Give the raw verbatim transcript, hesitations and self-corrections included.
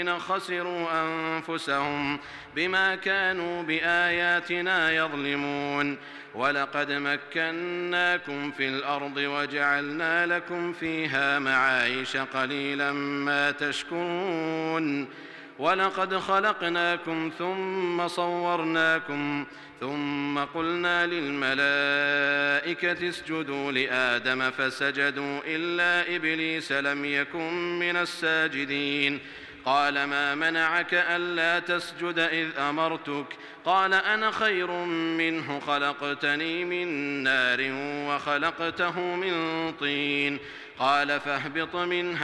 خسروا أنفسهم بما كانوا بآياتنا يظلمون. ولقد مكناكم في الأرض وجعلنا لكم فيها معايش قليلا ما تشكرون. ولقد خلقناكم ثم صورناكم ثم قلنا للملائكة اسجدوا لآدم فسجدوا إلا إبليس لم يكن من الساجدين. قال ما منعك ألا تسجد إذ أمرتك؟ قال أنا خير منه خلقتني من نار وخلقته من طين. قال فاهبط منها